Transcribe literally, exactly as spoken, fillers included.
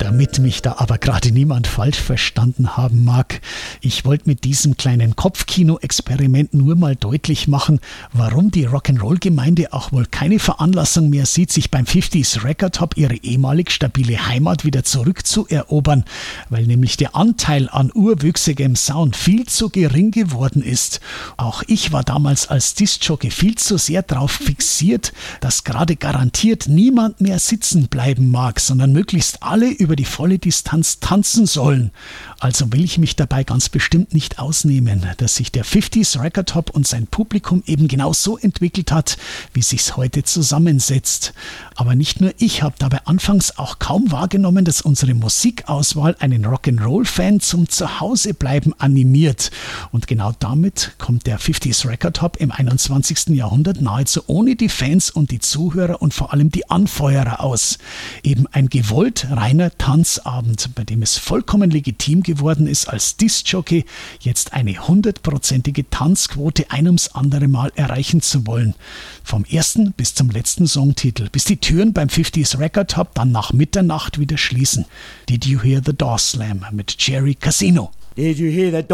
Damit mich da aber gerade niemand falsch verstanden haben mag, ich wollte mit diesem kleinen Kopfkino-Experiment nur mal deutlich machen, warum die Rock'n'Roll-Gemeinde auch wohl keine Veranlassung mehr sieht, sich beim fünfziger Record Hop ihre ehemalig stabile Heimat wieder zurückzuerobern, weil nämlich der Anteil an urwüchsigem Sound viel zu gering geworden ist. Auch ich war damals als Diskjockey viel zu sehr drauf fixiert, dass gerade garantiert niemand mehr sitzen bleiben mag, sondern möglichst alle über die volle Distanz tanzen sollen. Also will ich mich dabei ganz bestimmt nicht ausnehmen, dass sich der fünfziger Record Hop und sein Publikum eben genau so entwickelt hat, wie sich's heute zusammensetzt. Aber nicht nur ich habe dabei anfangs auch kaum wahrgenommen, dass unsere Musikauswahl einen Rock'n'Roll-Fan zum Zuhausebleiben animiert. Und genau damit kommt der fünfziger Record Hop im einundzwanzigsten Jahrhundert nahezu ohne die Fans und die Zuhörer und vor allem die Anfeuerer aus. Eben ein gewollt reiner Tanzabend, bei dem es vollkommen legitim geworden ist, als Diskjockey jetzt eine hundertprozentige Tanzquote ein ums andere Mal erreichen zu wollen. Vom ersten bis zum letzten Songtitel, bis die Türen beim fünfziger Record Hop dann nach Mitternacht wieder schließen. Did you hear the door slam mit Jerry Casino? Did you hear the